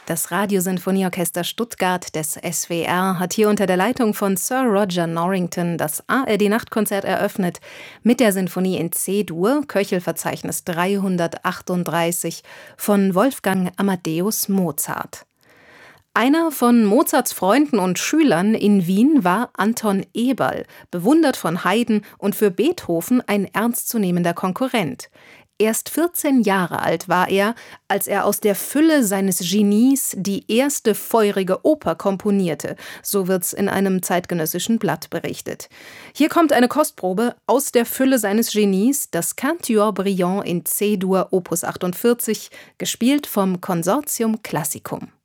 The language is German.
Das Radiosinfonieorchester Stuttgart des SWR hat hier unter der Leitung von Sir Roger Norrington das ARD-Nachtkonzert eröffnet mit der Sinfonie in C-Dur, Köchelverzeichnis 338 von Wolfgang Amadeus Mozart. Einer von Mozarts Freunden und Schülern in Wien war Anton Eberl, bewundert von Haydn und für Beethoven ein ernstzunehmender Konkurrent. Erst 14 Jahre alt war er, als er aus der Fülle seines Genies die erste feurige Oper komponierte, so wird's in einem zeitgenössischen Blatt berichtet. Hier kommt eine Kostprobe aus der Fülle seines Genies, das Quatuor Brillant in C-Dur Opus 48, gespielt vom Consortium Classicum.